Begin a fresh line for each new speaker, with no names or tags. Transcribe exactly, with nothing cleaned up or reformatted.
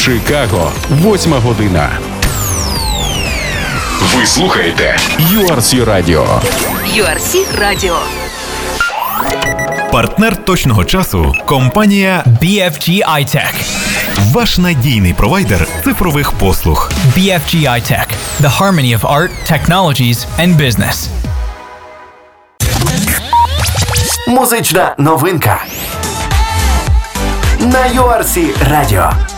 Чикаго, восьма година. Ви слухаєте ю ар сі Radio.
ю ар сі Radio.
Партнер точного часу – компанія
бі еф джі iTech.
Ваш надійний провайдер цифрових послуг.
бі еф джі iTech. The harmony of art, technologies and business.
Музична новинка на ю ар сі Radio.